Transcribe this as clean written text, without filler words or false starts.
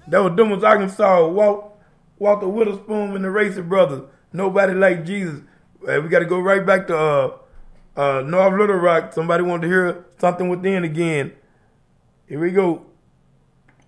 That was Dumas, Arkansas. Walter Witherspoon and the Racing Brothers. Nobody like Jesus. We got to go right back to North Little Rock. Somebody wanted to hear something within again. Here we go.